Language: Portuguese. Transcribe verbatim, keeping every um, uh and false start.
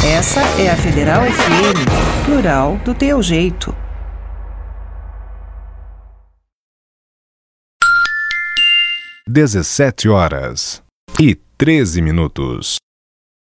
Essa é a Federal F M, plural do teu jeito. dezessete horas e treze minutos.